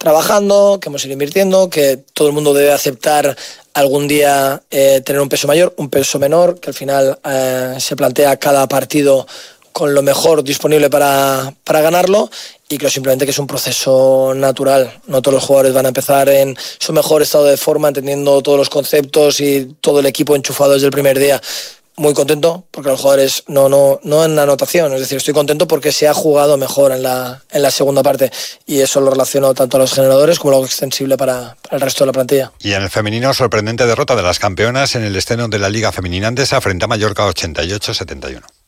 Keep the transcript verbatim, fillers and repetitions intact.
trabajando, que hemos ido invirtiendo, que todo el mundo debe aceptar algún día eh, tener un peso mayor, un peso menor, que al final eh, se plantea cada partido con lo mejor disponible para, para ganarlo, y creo simplemente que es un proceso natural. No todos los jugadores van a empezar en su mejor estado de forma, entendiendo todos los conceptos y todo el equipo enchufado desde el primer día. Muy contento porque los jugadores no, no, no en la anotación, es decir, estoy contento porque se ha jugado mejor en la, en la segunda parte, y eso lo relaciono tanto a los generadores como algo extensible para, para el resto de la plantilla. Y en el femenino, sorprendente derrota de las campeonas en el estreno de la Liga Femenina Andesa frente a Mallorca ochenta y ocho a setenta y uno.